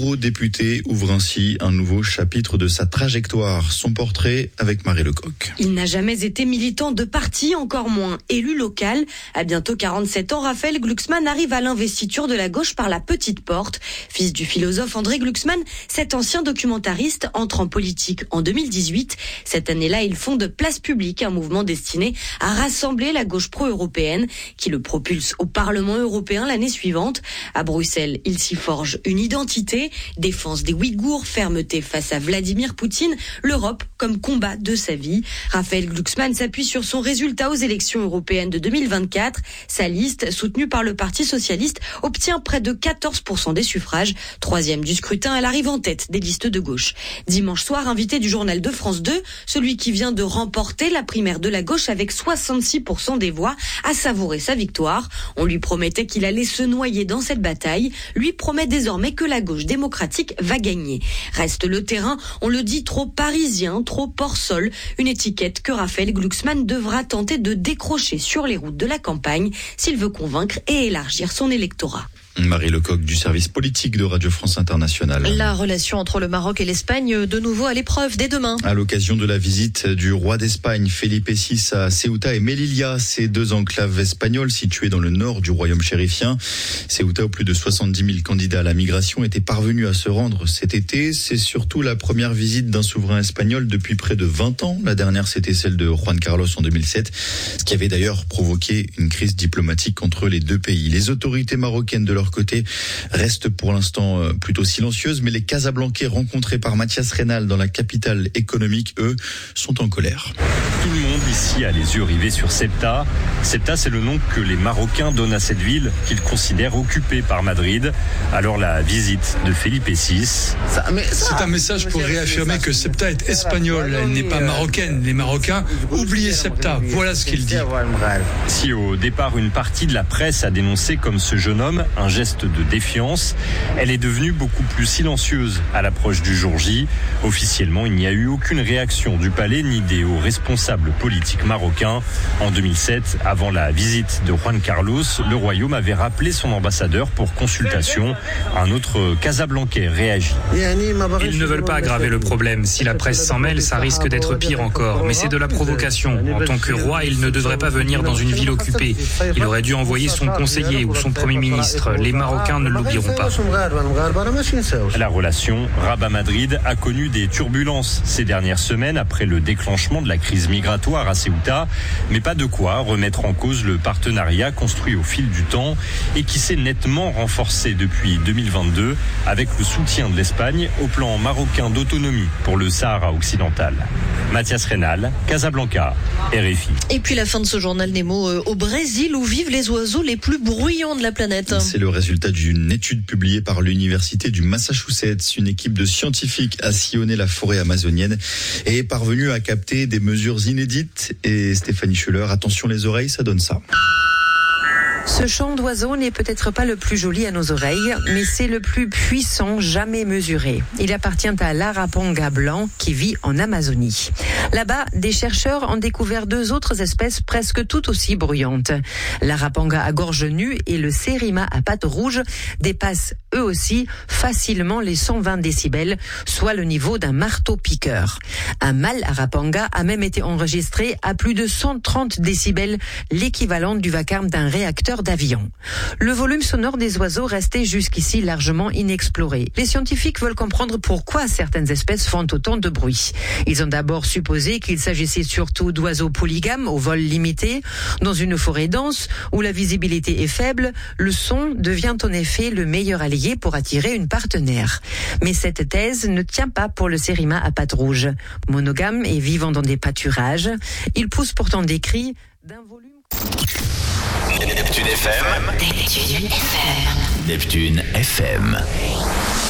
l'eurodéputé ouvre ainsi un nouveau chapitre de sa trajectoire. Son portrait avec Marie Lecoq. Il n'a jamais été militant de parti, encore moins élu local. À bientôt 47 ans, Raphaël Glucksmann arrive à l'investiture de la gauche par la petite porte. Fils du philosophe André Glucksmann, cet ancien documentariste entre en politique en 2018. Cette année-là, il fonde Place Publique, un mouvement destiné à rassembler la gauche pro-européenne qui le propulse au Parlement européen l'année suivante. À Bruxelles, il s'y forge une identité, défense des Ouïghours, fermeté face à Vladimir Poutine, l'Europe comme combat de sa vie. Raphaël Glucksmann s'appuie sur son résultat aux élections européennes de 2024. Sa liste, soutenue par le Parti socialiste, obtient près de 14% des suffrages. Troisième du scrutin, elle arrive en tête des listes de gauche. Dimanche soir, invité du journal de France 2, celui qui vient de remporter la primaire de la gauche avec 66% des voix, a savouré sa victoire. On lui promettait qu'il allait se noyer dans cette bataille. Lui promet désormais que la gauche démocratique va gagner. Reste le terrain, on le dit, trop parisien, trop hors-sol. Une étiquette que Raphaël Glucksmann devra tenter de décrocher sur les routes de la campagne s'il veut convaincre et élargir son électorat. Marie Lecoq du service politique de Radio France Internationale. La relation entre le Maroc et l'Espagne de nouveau à l'épreuve dès demain. À l'occasion de la visite du roi d'Espagne, Felipe VI à Ceuta et Melilla, ces deux enclaves espagnoles situées dans le nord du royaume chérifien. Ceuta, où plus de 70 000 candidats à la migration étaient parvenus à se rendre cet été. C'est surtout la première visite d'un souverain espagnol depuis près de 20 ans. La dernière, c'était celle de Juan Carlos en 2007, ce qui avait d'ailleurs provoqué une crise diplomatique entre les deux pays. Les autorités marocaines de leur côté restent pour l'instant plutôt silencieuses, mais les Casablancais rencontrés par Mathias Reynal dans la capitale économique, eux, sont en colère. Tout le monde ici a les yeux rivés sur Ceuta. Ceuta, c'est le nom que les Marocains donnent à cette ville qu'ils considèrent occupée par Madrid. Alors la visite de Felipe VI. C'est un message pour réaffirmer que Ceuta est espagnole, elle n'est pas marocaine. Les Marocains, oubliez Ceuta, voilà ce qu'il dit. Si au départ une partie de la presse a dénoncé comme ce jeune homme un geste de défiance, elle est devenue beaucoup plus silencieuse à l'approche du jour J. Officiellement, il n'y a eu aucune réaction du palais ni des hauts responsables politiques marocains. En 2007, avant la visite de Juan Carlos, le royaume avait rappelé son ambassadeur pour consultation. Un autre Casablancais réagit. Ils ne veulent pas aggraver le problème. Si la presse s'en mêle, ça risque d'être pire encore. Mais c'est de la provocation. En tant que roi, il ne devrait pas venir dans une ville occupée. Il aurait dû envoyer son conseiller ou son premier ministre. Les Marocains ne l'oublieront pas. La relation Rabat-Madrid a connu des turbulences ces dernières semaines après le déclenchement de la crise migratoire à Ceuta, mais pas de quoi remettre en cause le partenariat construit au fil du temps et qui s'est nettement renforcé depuis 2022 avec le soutien de l'Espagne au plan marocain d'autonomie pour le Sahara occidental. Mathias Reynal, Casablanca, RFI. Et puis la fin de ce journal Nemo au Brésil où vivent les oiseaux les plus bruyants de la planète. C'est le résultat d'une étude publiée par l'université du Massachusetts. Une équipe de scientifiques a sillonné la forêt amazonienne et est parvenue à capter des mesures inédites. Et Stéphanie Schuller, attention les oreilles, ça donne ça. Ce chant d'oiseau n'est peut-être pas le plus joli à nos oreilles, mais c'est le plus puissant jamais mesuré. Il appartient à l'araponga blanc qui vit en Amazonie. Là-bas, des chercheurs ont découvert deux autres espèces presque tout aussi bruyantes. L'araponga à gorge nue et le sérima à pattes rouges dépassent eux aussi facilement les 120 décibels, soit le niveau d'un marteau-piqueur. Un mâle araponga a même été enregistré à plus de 130 décibels, l'équivalent du vacarme d'un réacteur d'avion. Le volume sonore des oiseaux restait jusqu'ici largement inexploré. Les scientifiques veulent comprendre pourquoi certaines espèces font autant de bruit. Ils ont d'abord supposé qu'il s'agissait surtout d'oiseaux polygames au vol limité. Dans une forêt dense où la visibilité est faible, le son devient en effet le meilleur allié pour attirer une partenaire. Mais cette thèse ne tient pas pour le sérima à pattes rouges. Monogame et vivant dans des pâturages, il pousse pourtant des cris d'un volume... Neptune FM. Neptune FM. Neptune FM.